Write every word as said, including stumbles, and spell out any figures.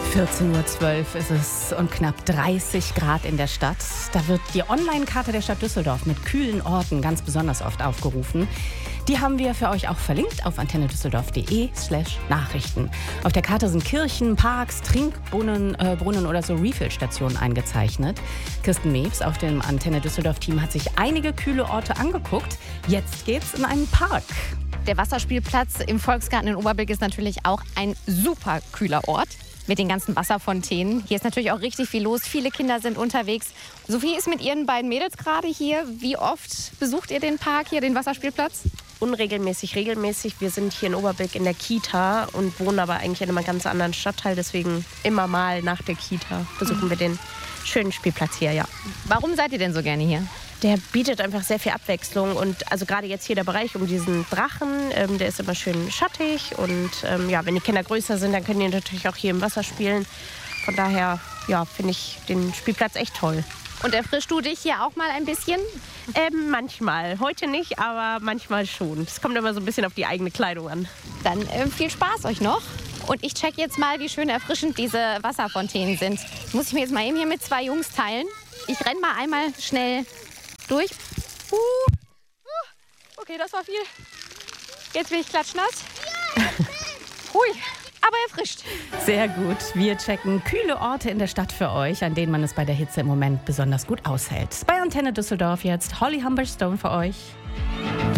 vierzehn Uhr zwölf ist es und knapp dreißig Grad in der Stadt. Da wird die Online-Karte der Stadt Düsseldorf mit kühlen Orten ganz besonders oft aufgerufen. Die haben wir für euch auch verlinkt auf antennedüsseldorf.de slash Nachrichten. Auf der Karte sind Kirchen, Parks, Trinkbrunnen äh, Brunnen oder so Refill-Stationen eingezeichnet. Kirsten Mewes auf dem Antenne Düsseldorf-Team hat sich einige kühle Orte angeguckt. Jetzt geht's in einen Park. Der Wasserspielplatz im Volksgarten in Oberbilk ist natürlich auch ein super kühler Ort mit den ganzen Wasserfontänen. Hier ist natürlich auch richtig viel los. Viele Kinder sind unterwegs. Sophie ist mit ihren beiden Mädels gerade hier. Wie oft besucht ihr den Park hier, den Wasserspielplatz? Unregelmäßig, regelmäßig. Wir sind hier in Oberbilk in der Kita und wohnen aber eigentlich in einem ganz anderen Stadtteil. Deswegen immer mal nach der Kita besuchen wir den schönen Spielplatz hier, ja. Warum seid ihr denn so gerne hier? Der bietet einfach sehr viel Abwechslung und also gerade jetzt hier der Bereich um diesen Drachen, ähm, der ist immer schön schattig und ähm, ja, wenn die Kinder größer sind, dann können die natürlich auch hier im Wasser spielen. Von daher, ja, finde ich den Spielplatz echt toll. Und erfrischst du dich hier auch mal ein bisschen? Ähm, manchmal. Heute nicht, aber manchmal schon. Es kommt immer so ein bisschen auf die eigene Kleidung an. Dann äh, viel Spaß euch noch. Und ich check jetzt mal, wie schön erfrischend diese Wasserfontänen sind. Das muss ich mir jetzt mal eben hier mit zwei Jungs teilen. Ich renn mal einmal schnell durch. Uh. Uh. Okay, das war viel. Jetzt bin ich klatschnass. Hui, aber erfrischt. Sehr gut. Wir checken kühle Orte in der Stadt für euch, an denen man es bei der Hitze im Moment besonders gut aushält. Bei Antenne Düsseldorf jetzt Holly Humberstone für euch.